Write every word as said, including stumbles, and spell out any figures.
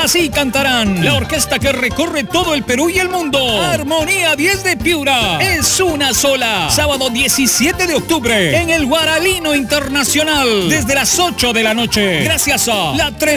Así cantarán la orquesta que recorre todo el Perú y el mundo. Armonía diez de Piura. Es una sola. Sábado diecisiete de octubre en el Guaralino Internacional. Desde las ocho de la noche. Gracias a la